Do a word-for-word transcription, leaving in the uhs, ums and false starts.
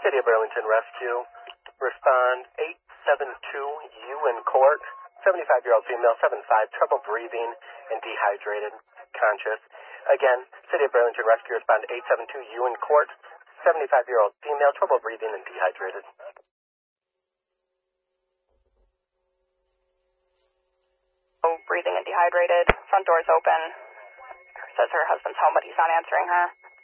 City of Burlington Rescue. Respond eight seven two U in court. seventy-five-year-old female, seven five, trouble breathing and dehydrated, conscious. Again, City of Burlington Rescue. Respond eight seven two U in court. seventy-five-year-old female, trouble breathing and dehydrated. Breathing and dehydrated. Front door's open. Says her husband's home, but he's not answering her.